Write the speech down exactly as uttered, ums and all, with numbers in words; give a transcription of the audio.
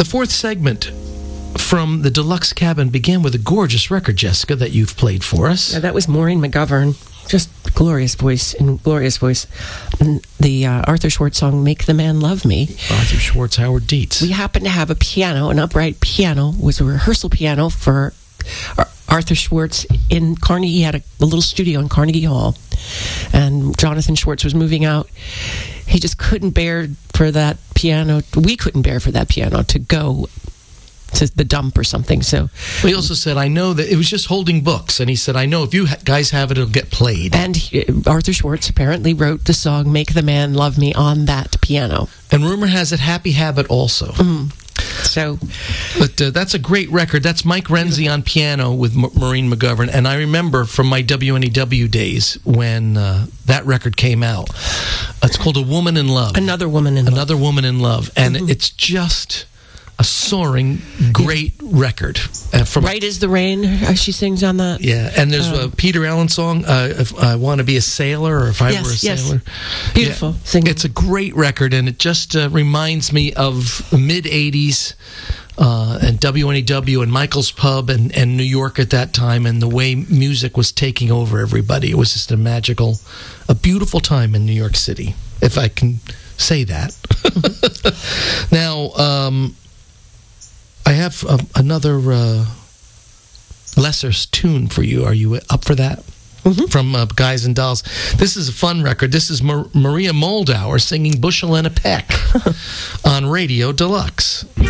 fourth segment from the Deluxe Cabin began with a gorgeous record, Jessica, that you've played for us. Yeah, that was Maureen McGovern. Just glorious voice and glorious voice. And the uh, Arthur Schwartz song, Make the Man Love Me. Arthur Schwartz, Howard Dietz. We happened to have a piano, an upright piano, was a rehearsal piano for Ar- Arthur Schwartz in Carnegie. He had a, a little studio in Carnegie Hall. And Jonathan Schwartz was moving out. He just couldn't bear for that piano. We couldn't bear for that piano to go to the dump or something. So he also said, I know that it was just holding books. And he said, I know if you ha- guys have it, it'll get played. And he, Arthur Schwartz apparently wrote the song Make the Man Love Me on that piano. And rumor has it Happy Habit also. Mm. So, but uh, that's a great record. That's Mike Renzi on piano with M- Maureen McGovern. And I remember from my W N E W days when uh, that record came out. It's called A Woman in Love. Another Woman in Another Love. Woman in Love. And Mm-hmm. it's just a soaring, great yeah. record. Uh, from Right Is the Rain, uh, she sings on that. Yeah, and there's um, a Peter Allen song, uh, If I Want to Be a Sailor, or If I yes, Were a yes. Sailor. Beautiful. Yeah. Singing. It's a great record, and it just uh, reminds me of the mid-eighties uh, and W N E W and Michael's Pub and, and New York at that time, and the way music was taking over everybody. It was just a magical, a beautiful time in New York City, if I can say that. Now, um... I have uh, another uh, lesser tune for you. Are you up for that? Mm-hmm. From uh, Guys and Dolls. This is a fun record. This is Mar- Maria Moldauer singing Bushel and a Peck on Radio Deluxe.